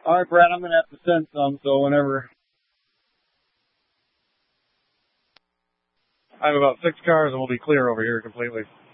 All right, Brad, I'm going to have to send some, so whenever. I have about 6 cars and we'll be clear over here completely.